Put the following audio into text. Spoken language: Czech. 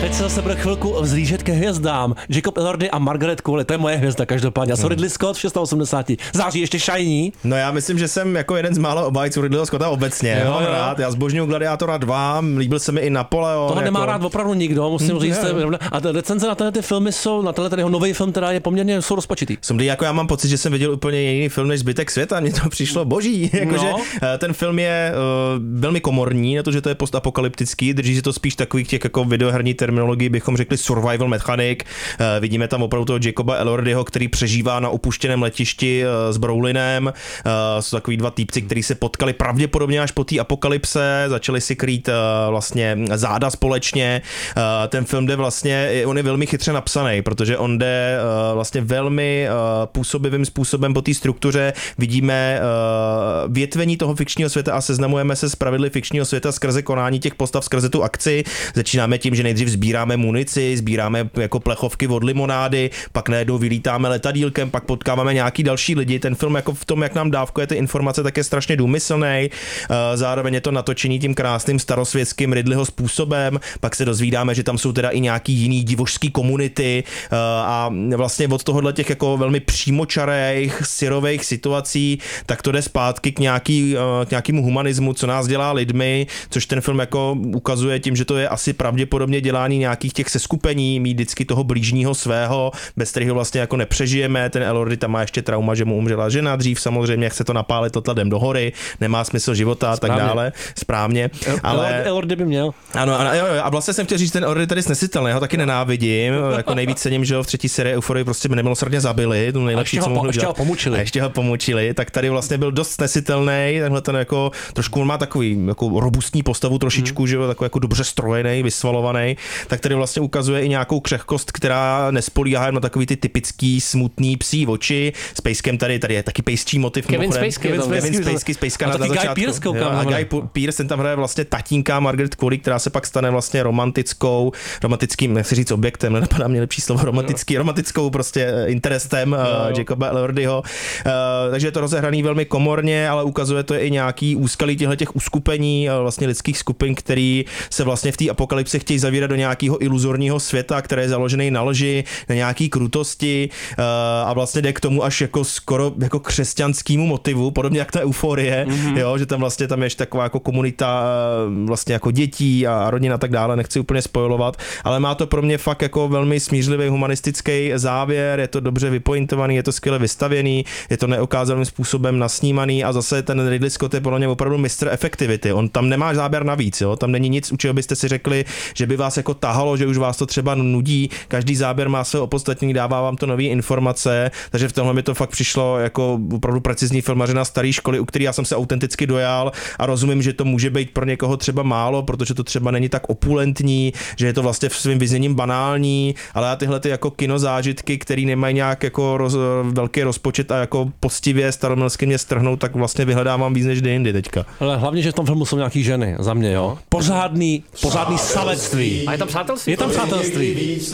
Teď se zase bude chvilku vzlížet ke hvězdám. Jacob Elordi a Margaret Qualley, to je moje hvězda každopádně. A Ridley Scott v 680. Září ještě shiny. No já myslím, že jsem jako jeden z málo obhájců Ridleyho Scotta obecně. Jo. Rád. Já zbožňuju Gladiátora 2, líbil se mi i Napoleon. Toho nemá rád opravdu nikdo, musím říct. A recenze na ty filmy jsou, na tenhle jeho nový film, která je poměrně jsou rozpačitý. Jako já mám pocit, že jsem viděl úplně jiný film než zbytek světa, mně to přišlo boží. Jakože ten film je velmi komorní, na to, že to je postapokalyptický, drží si to spíš takových těch jako videoherní terminologií, bychom řekli survival mechanic. Vidíme tam opravdu toho Jacoba Elordiho, který přežívá na opuštěném letišti s Brolinem. Jsou takový dva týpci, kteří se potkali pravděpodobně až po té apokalypse, začali si krýt vlastně záda společně. Ten film jde vlastně, on je velmi chytře napsaný, protože on jde vlastně velmi působivým způsobem po té struktuře. Vidíme větvení toho fikčního světa a seznamujeme se s pravidly fikčního světa skrze konání těch postav, skrze tu akci. Začínáme tím, že nejdřív sbíráme munici, sbíráme jako plechovky od limonády, pak najednou vylítáme letadílkem, pak potkáváme nějaký další lidi. Ten film jako v tom, jak nám dávkuje ty informace, tak je strašně důmyslný. Zároveň je to natočený tím krásným starosvětským Ridleyho způsobem. Pak se dozvídáme, že tam jsou teda i nějaký jiný divošský komunity a vlastně od tohohle těch jako velmi přímočarých syrových situací, tak to jde zpátky k nějakému humanismu, co nás dělá lidmi, což ten film jako ukazuje tím, že to je asi pravděpodobně dělání nějakých těch seskupení, mít vždycky toho blížního svého, bez kterého vlastně jako nepřežijeme. Ten Elordi tam má ještě trauma, že mu umřela žena dřív, samozřejmě chce to napálit odladem do hory, nemá smysl života a tak dále. Správně. Ale Elordi by měl. Ano, a vlastně jsem chtěl říct, ten Elordi tady snesitelný, ho taky nenávidím, jako nejvíc cením, že ho v třetí sérii Euforii prostě nemilosrdně zabili, to nejlepší, co mohli dělat. Ještě ho pomučili, tak tady vlastně byl dost snesitelný, tenhle ten jako trošku má takový jako robustní postavu trošičku, že jo, takový jako dobře strojený, vysvalovaný, tak tady vlastně ukazuje i nějakou křehkost, která nespolíhá na takový ty typický smutný psí oči. S Pejskem tady je taky pejsčí motiv. Kevin Spacey, Pejska na začátku. A Guy Pearce, ten tam hraje vlastně tatínka Margaret Qualley, která se pak stane vlastně romantickým, nechci říct objektem, nenapadá mě lepší slovo, romantickou prostě interestem Jacoba Elordiho. Takže je to rozehraný velmi komorně, ale ukazuje to i nějaký úskalí těch uskupení vlastně lidských skupin, který se vlastně v té apokalypse chtějí zavírat do nějakého iluzorního světa, který je založený na lži, na nějaký krutosti a vlastně jde k tomu až jako skoro jako křesťanskému motivu, podobně jak ta Euforie, jo, že tam vlastně tam je taková jako komunita vlastně jako dětí a rodina a tak dále, nechci úplně spoilovat, ale má to pro mě fakt jako velmi smířlivý humanistický závěr, je to dobře vypointovaný, je to skvěle vystavěný, je to neokázalým způsobem nasnímaný a zase ten Ridley Scott je podle mě opravdu mistr efektivity. On tam nemá záběr navíc, jo? Tam není nic, u čeho byste si řekli, že by vás jako tahalo, že už vás to třeba nudí. Každý záběr má své opodstatnění, dává vám to nové informace, takže v tomhle mi to fakt přišlo jako opravdu precizní filmařina staré školy, u který já jsem se autenticky dojal a rozumím, že to může být pro někoho třeba málo, protože to třeba není tak opulentní, že je to vlastně v svým vyzněním banální, ale já tyhle ty jako kinozážitky, který nemají nějak jako velký rozpočet a jako poctivě staromilsky mě strhnou, tak vlastně vyhledávám víc než jindy teďka. Ale hlavně, že v tom filmu jsou nějaký ženy, za mě, jo. Pořádný salectví. A je tam přátelství? Je tam přátelství.